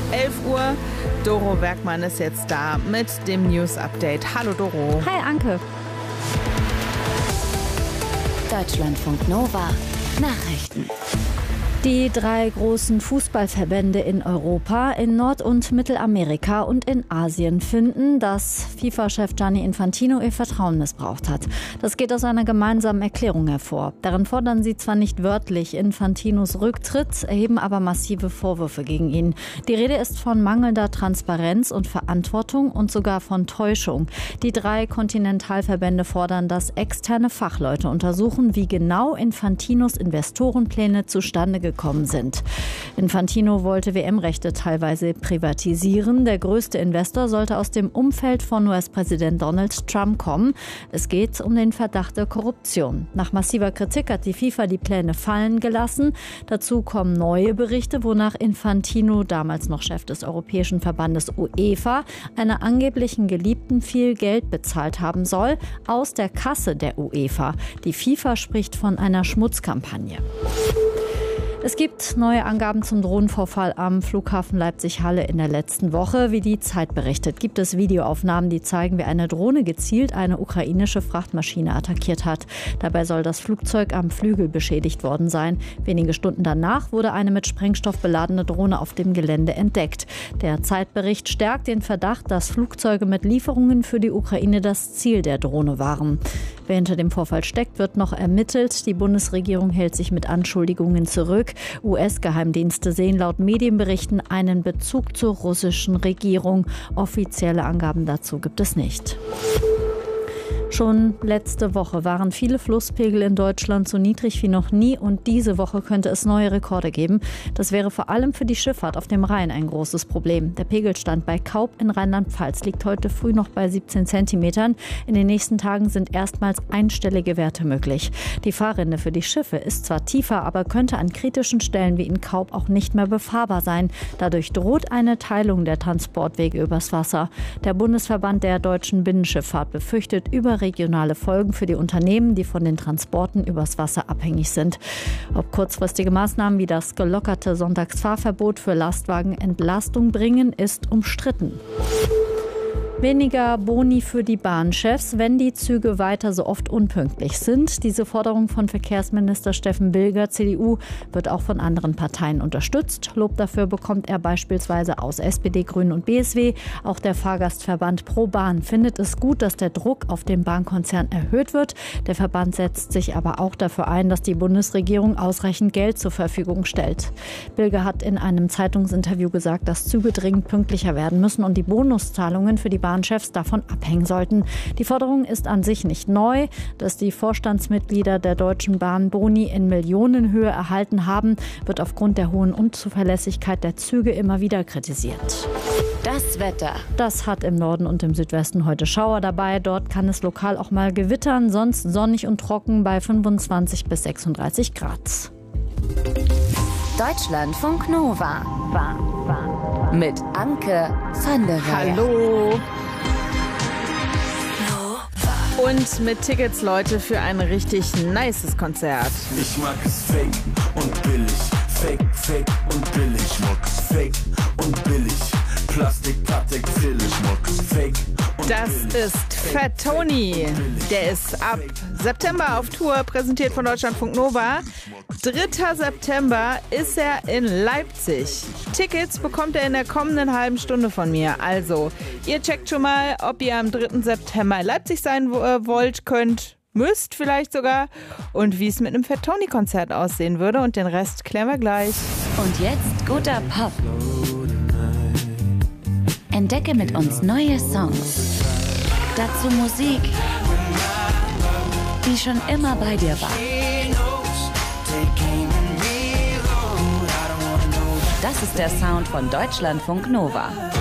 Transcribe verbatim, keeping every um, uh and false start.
elf Uhr. Doro Bergmann ist jetzt da mit dem News-Update. Hallo Doro. Hi Anke. Deutschlandfunk Nova Nachrichten. Die drei großen Fußballverbände in Europa, in Nord- und Mittelamerika und in Asien finden, dass FIFA-Chef Gianni Infantino ihr Vertrauen missbraucht hat. Das geht aus einer gemeinsamen Erklärung hervor. Darin fordern sie zwar nicht wörtlich Infantinos Rücktritt, erheben aber massive Vorwürfe gegen ihn. Die Rede ist von mangelnder Transparenz und Verantwortung und sogar von Täuschung. Die drei Kontinentalverbände fordern, dass externe Fachleute untersuchen, wie genau Infantinos Investorenpläne zustande gekommen gekommen sind. Infantino wollte W M-Rechte teilweise privatisieren. Der größte Investor sollte aus dem Umfeld von U S-Präsident Donald Trump kommen. Es geht um den Verdacht der Korruption. Nach massiver Kritik hat die FIFA die Pläne fallen gelassen. Dazu kommen neue Berichte, wonach Infantino, damals noch Chef des Europäischen Verbandes UEFA, einer angeblichen Geliebten viel Geld bezahlt haben soll, aus der Kasse der UEFA. Die FIFA spricht von einer Schmutzkampagne. Es gibt neue Angaben zum Drohnenvorfall am Flughafen Leipzig-Halle in der letzten Woche. Wie die Zeit berichtet, gibt es Videoaufnahmen, die zeigen, wie eine Drohne gezielt eine ukrainische Frachtmaschine attackiert hat. Dabei soll das Flugzeug am Flügel beschädigt worden sein. Wenige Stunden danach wurde eine mit Sprengstoff beladene Drohne auf dem Gelände entdeckt. Der Zeitbericht stärkt den Verdacht, dass Flugzeuge mit Lieferungen für die Ukraine das Ziel der Drohne waren. Wer hinter dem Vorfall steckt, wird noch ermittelt. Die Bundesregierung hält sich mit Anschuldigungen zurück. U S-Geheimdienste sehen laut Medienberichten einen Bezug zur russischen Regierung. Offizielle Angaben dazu gibt es nicht. Schon letzte Woche waren viele Flusspegel in Deutschland so niedrig wie noch nie und diese Woche könnte es neue Rekorde geben. Das wäre vor allem für die Schifffahrt auf dem Rhein ein großes Problem. Der Pegelstand bei Kaub in Rheinland-Pfalz liegt heute früh noch bei siebzehn Zentimetern. In den nächsten Tagen sind erstmals einstellige Werte möglich. Die Fahrrinne für die Schiffe ist zwar tiefer, aber könnte an kritischen Stellen wie in Kaub auch nicht mehr befahrbar sein. Dadurch droht eine Teilung der Transportwege übers Wasser. Der Bundesverband der deutschen Binnenschifffahrt befürchtet über regionale Folgen für die Unternehmen, die von den Transporten übers Wasser abhängig sind. Ob kurzfristige Maßnahmen wie das gelockerte Sonntagsfahrverbot für Lastwagen Entlastung bringen, ist umstritten. Weniger Boni für die Bahnchefs, wenn die Züge weiter so oft unpünktlich sind. Diese Forderung von Verkehrsminister Steffen Bilger, C D U, wird auch von anderen Parteien unterstützt. Lob dafür bekommt er beispielsweise aus S P D, Grünen und B S W. Auch der Fahrgastverband ProBahn findet es gut, dass der Druck auf den Bahnkonzern erhöht wird. Der Verband setzt sich aber auch dafür ein, dass die Bundesregierung ausreichend Geld zur Verfügung stellt. Bilger hat in einem Zeitungsinterview gesagt, dass Züge dringend pünktlicher werden müssen und die Bonuszahlungen für die Bahnchefs davon abhängen sollten. Die Forderung ist an sich nicht neu. Dass die Vorstandsmitglieder der Deutschen Bahn Boni in Millionenhöhe erhalten haben, wird aufgrund der hohen Unzuverlässigkeit der Züge immer wieder kritisiert. Das Wetter. Das hat im Norden und im Südwesten heute Schauer dabei. Dort kann es lokal auch mal gewittern, sonst sonnig und trocken bei fünfundzwanzig bis sechsunddreißig Grad. Deutschlandfunk Nova. Mit Anke van der Weyer. Hallo. Und mit Tickets, Leute, für ein richtig nices Konzert. Ich mag es fake und billig. Fake, fake und billig. Ich mag es fake und billig. Plastik, Patek, Phil. Ich mag es fake und Das billig. ist Fat Tony. Der ist ab September auf Tour, präsentiert von Deutschlandfunk Nova. dritter September ist er in Leipzig. Tickets bekommt er in der kommenden halben Stunde von mir. Also, ihr checkt schon mal, ob ihr am dritten September in Leipzig sein wollt, könnt, müsst vielleicht sogar. Und wie es mit einem Fat Tony-Konzert aussehen würde. Und den Rest klären wir gleich. Und jetzt guter Pop. Entdecke mit uns neue Songs. Dazu Musik, die schon immer bei dir war. Das ist der Sound von Deutschlandfunk Nova.